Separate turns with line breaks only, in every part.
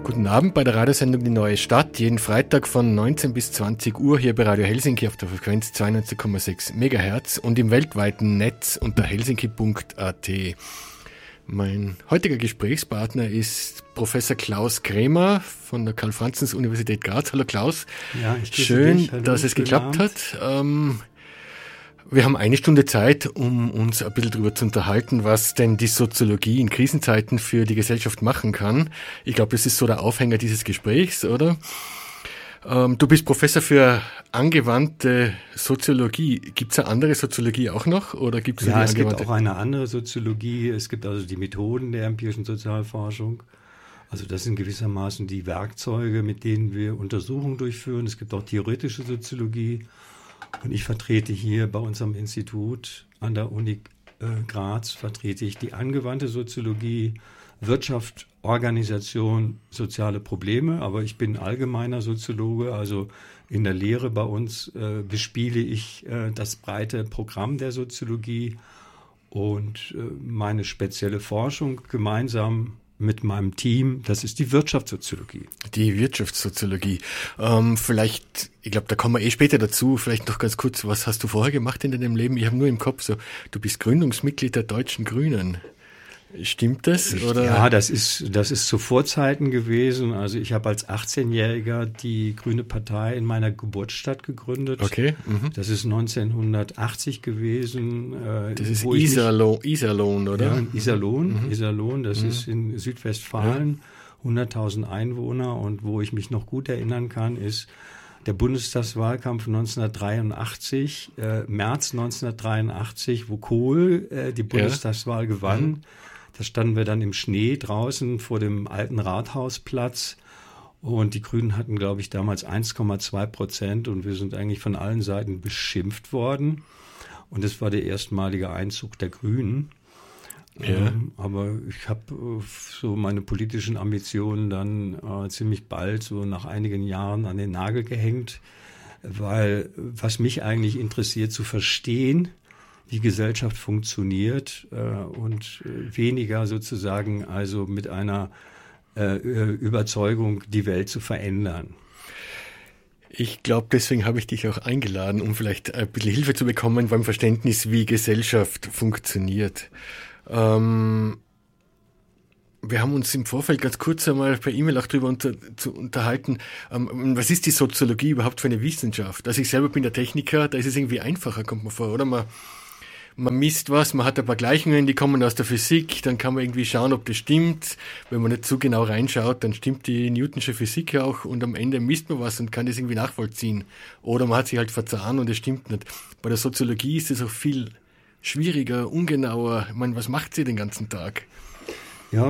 Guten Abend bei der Radiosendung Die Neue Stadt, jeden Freitag von 19 bis 20 Uhr hier bei Radio Helsinki auf der Frequenz 92,6 MHz und im weltweiten Netz unter helsinki.at. Mein heutiger Gesprächspartner ist Professor Klaus Krämer von der Karl-Franzens-Universität Graz. Hallo Klaus,
ja,
schön, dass es geklappt hat. Wir haben eine Stunde Zeit, um uns ein bisschen darüber zu unterhalten, was denn die Soziologie in Krisenzeiten für die Gesellschaft machen kann. Ich glaube, das ist so der Aufhänger dieses Gesprächs, oder? Du bist Professor für angewandte Soziologie. Gibt es eine andere Soziologie auch noch? Oder gibt's
ja, es gibt auch eine andere Soziologie. Es gibt also die Methoden der empirischen Sozialforschung. Also das sind gewissermaßen die Werkzeuge, mit denen wir Untersuchungen durchführen. Es gibt auch theoretische Soziologie. Und ich vertrete hier bei unserem Institut an der Uni Graz, vertrete ich die angewandte Soziologie, Wirtschaft, Organisation, soziale Probleme. Aber ich bin allgemeiner Soziologe, also in der Lehre bei uns bespiele ich das breite Programm der Soziologie und meine spezielle Forschung gemeinsam mit meinem Team, das ist die Wirtschaftssoziologie.
Die Wirtschaftssoziologie. Vielleicht, ich glaube, da kommen wir später dazu, vielleicht noch ganz kurz, was hast du vorher gemacht in deinem Leben? Ich habe nur im Kopf so, du bist Gründungsmitglied der Deutschen Grünen. Stimmt das? Oder?
Ja, das ist zu Vorzeiten gewesen. Also ich habe als 18-Jähriger die Grüne Partei in meiner Geburtsstadt gegründet.
Okay.
Das ist 1980 gewesen.
Das ist Iserlohn, oder?
Ja, Iserlohn, das ist in Südwestfalen, 100.000 Einwohner. Und wo ich mich noch gut erinnern kann, ist der Bundestagswahlkampf 1983, März 1983, wo Kohl die Bundestagswahl gewann. Da standen wir dann im Schnee draußen vor dem alten Rathausplatz und die Grünen hatten, glaube ich, damals 1,2% und wir sind eigentlich von allen Seiten beschimpft worden. Und das war der erstmalige Einzug der Grünen.
Ja.
Aber ich habe so meine politischen Ambitionen dann ziemlich bald, so nach einigen Jahren, an den Nagel gehängt, weil was mich eigentlich interessiert, zu verstehen, wie Gesellschaft funktioniert und weniger sozusagen also mit einer Überzeugung die Welt zu verändern.
Ich glaube, deswegen habe ich dich auch eingeladen, um vielleicht ein bisschen Hilfe zu bekommen beim Verständnis, wie Gesellschaft funktioniert. Wir haben uns im Vorfeld ganz kurz einmal per E-Mail auch darüber unterhalten, was ist die Soziologie überhaupt für eine Wissenschaft? Also ich selber bin der Techniker, da ist es irgendwie einfacher, kommt mir vor, oder? Man misst was, man hat ein paar Gleichungen, die kommen aus der Physik, dann kann man irgendwie schauen, ob das stimmt. Wenn man nicht zu genau reinschaut, dann stimmt die Newtonsche Physik ja auch und am Ende misst man was und kann das irgendwie nachvollziehen. Oder man hat sich halt verzahnt und es stimmt nicht. Bei der Soziologie ist es auch viel schwieriger, ungenauer. Ich meine, was macht sie den ganzen Tag?
Ja,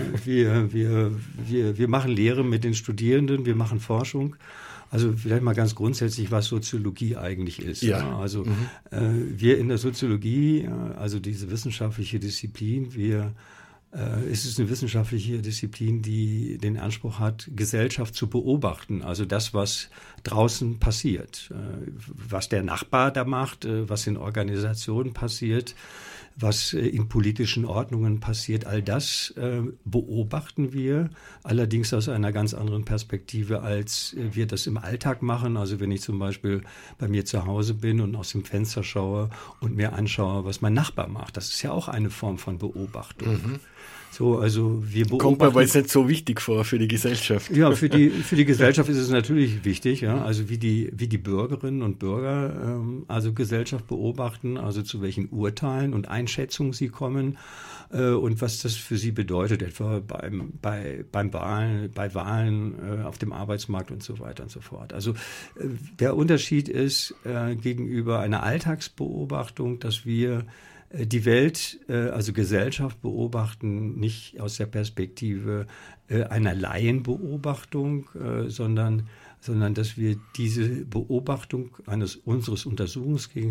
wir machen Lehre mit den Studierenden, wir machen Forschung. Also vielleicht mal ganz grundsätzlich, was Soziologie eigentlich ist.
Ja.
Also wir in der Soziologie, also diese wissenschaftliche Disziplin, es ist eine wissenschaftliche Disziplin, die den Anspruch hat, Gesellschaft zu beobachten. Also das, was draußen passiert, was der Nachbar da macht, was in Organisationen passiert, was in politischen Ordnungen passiert, all das beobachten wir, allerdings aus einer ganz anderen Perspektive, als wir das im Alltag machen. Also wenn ich zum Beispiel bei mir zu Hause bin und aus dem Fenster schaue und mir anschaue, was mein Nachbar macht, das ist ja auch eine Form von Beobachtung. So, also wir beobachten.
Kommt mir aber jetzt nicht so wichtig vor für die Gesellschaft.
Ja, für die Gesellschaft ist es natürlich wichtig, ja. Also wie die Bürgerinnen und Bürger also Gesellschaft beobachten, also zu welchen Urteilen und Einschätzungen sie kommen und was das für sie bedeutet, etwa bei Wahlen auf dem Arbeitsmarkt und so weiter und so fort. Also der Unterschied ist gegenüber einer Alltagsbeobachtung, dass wir die Welt, also Gesellschaft beobachten, nicht aus der Perspektive einer Laienbeobachtung, sondern dass wir diese Beobachtung unseres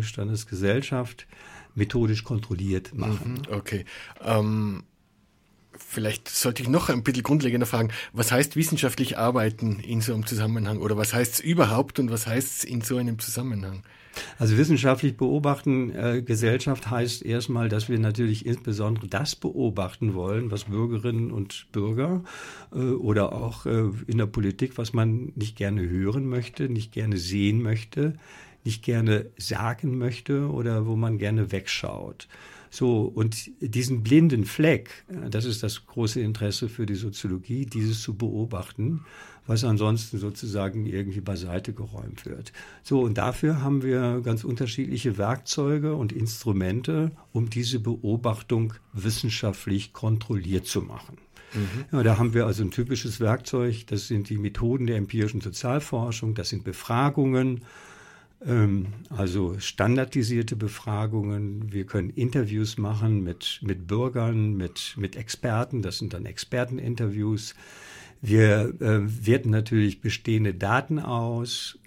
Untersuchungsgegenstandes Gesellschaft methodisch kontrolliert machen.
Okay. Vielleicht sollte ich noch ein bisschen grundlegender fragen, was heißt wissenschaftlich arbeiten in so einem Zusammenhang oder was heißt es überhaupt und was heißt es in so einem Zusammenhang?
Also wissenschaftlich beobachten Gesellschaft heißt erstmal, dass wir natürlich insbesondere das beobachten wollen, was Bürgerinnen und Bürger oder auch in der Politik, was man nicht gerne hören möchte, nicht gerne sehen möchte, nicht gerne sagen möchte oder wo man gerne wegschaut. So, und diesen blinden Fleck, das ist das große Interesse für die Soziologie, dieses zu beobachten, was ansonsten sozusagen irgendwie beiseite geräumt wird. So, und dafür haben wir ganz unterschiedliche Werkzeuge und Instrumente, um diese Beobachtung wissenschaftlich kontrolliert zu machen. Ja, da haben wir also ein typisches Werkzeug, das sind die Methoden der empirischen Sozialforschung, das sind Befragungen, also standardisierte Befragungen. Wir können Interviews machen mit Bürgern, mit Experten. Das sind dann Experteninterviews. Wir werten natürlich bestehende Daten aus.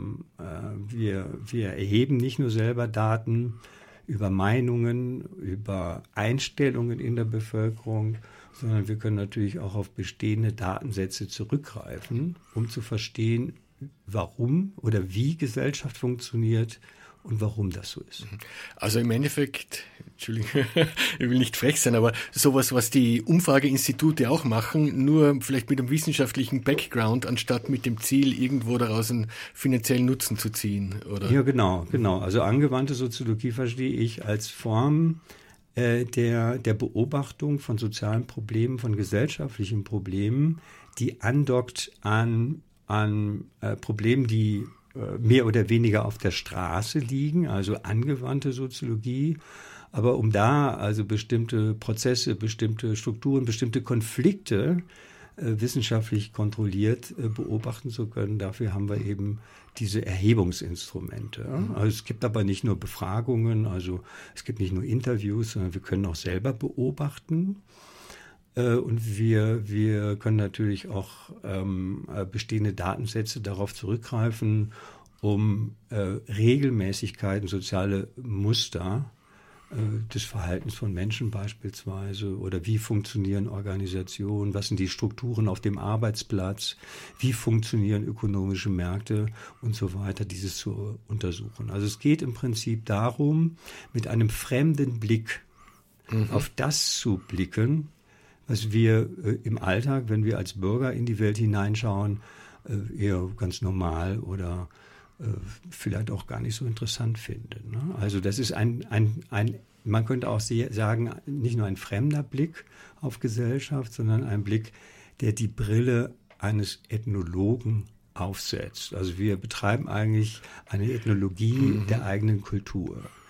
Wir erheben nicht nur selber Daten über Meinungen, über Einstellungen in der Bevölkerung, sondern wir können natürlich auch auf bestehende Datensätze zurückgreifen, um zu verstehen, warum oder wie Gesellschaft funktioniert und warum das so ist.
Also im Endeffekt, Entschuldigung, ich will nicht frech sein, aber sowas, was die Umfrageinstitute auch machen, nur vielleicht mit einem wissenschaftlichen Background, anstatt mit dem Ziel, irgendwo daraus einen finanziellen Nutzen zu ziehen, oder?
Ja, genau. Also angewandte Soziologie verstehe ich als Form der Beobachtung von sozialen Problemen, von gesellschaftlichen Problemen, die andockt an Problemen, die mehr oder weniger auf der Straße liegen, also angewandte Soziologie. Aber um da also bestimmte Prozesse, bestimmte Strukturen, bestimmte Konflikte wissenschaftlich kontrolliert beobachten zu können, dafür haben wir eben diese Erhebungsinstrumente. Also es gibt aber nicht nur Befragungen, also es gibt nicht nur Interviews, sondern wir können auch selber beobachten. Und wir können natürlich auch bestehende Datensätze darauf zurückgreifen, um Regelmäßigkeiten, soziale Muster des Verhaltens von Menschen beispielsweise oder wie funktionieren Organisationen, was sind die Strukturen auf dem Arbeitsplatz, wie funktionieren ökonomische Märkte und so weiter, dieses zu untersuchen. Also es geht im Prinzip darum, mit einem fremden Blick auf das zu blicken, was wir im Alltag, wenn wir als Bürger in die Welt hineinschauen, eher ganz normal oder vielleicht auch gar nicht so interessant finden. Ne? Also das ist man könnte auch sagen, nicht nur ein fremder Blick auf Gesellschaft, sondern ein Blick, der die Brille eines Ethnologen aufsetzt. Also wir betreiben eigentlich eine Ethnologie der eigenen Kultur.